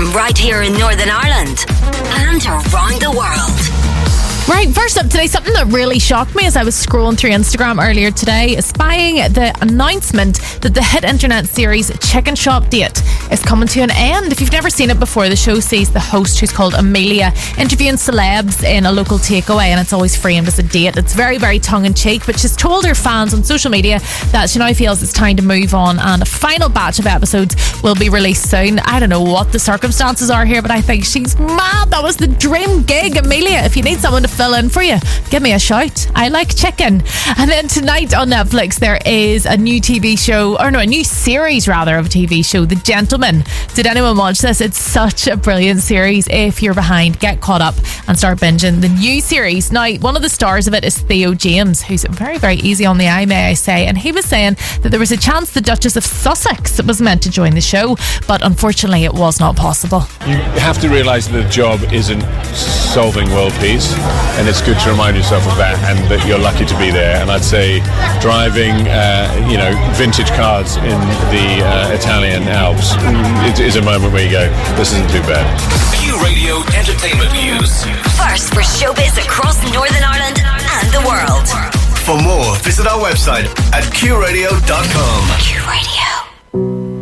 from right here in Northern Ireland and around the world. Right, first up today, something that really shocked me as I was scrolling through Instagram earlier today, spying the announcement that the hit internet series Chicken Shop Date is coming to an end. If you've never seen it before, the show sees the host, who's called Amelia, interviewing celebs in a local takeaway, and it's always framed as a date. It's very, very tongue-in-cheek, but she's told her fans on social media that she now feels it's time to move on, and a final batch of episodes will be released soon. I don't know what the circumstances are here, but I think she's mad. That was the dream gig, Amelia. If you need someone to fill in for you, give me a shout. I like chicken. And then tonight on Netflix there is a new TV show, or no, a new series rather, of a TV show, The Gentleman. Did anyone watch this? It's such a brilliant series. If you're behind, get caught up and start binging the new series. Now, one of the stars of it is Theo James, who's very, very easy on the eye, may I say, and he was saying that there was a chance the Duchess of Sussex was meant to join the show, but unfortunately it was not possible. You have to realise that the job isn't solving world peace, and it's good to remind yourself of that, and that you're lucky to be there. And I'd say driving vintage cars in the Italian Alps is a moment where you go, this isn't too bad. Q Radio Entertainment News. First for showbiz across Northern Ireland and the world. For more, visit our website at qradio.com. Q Radio.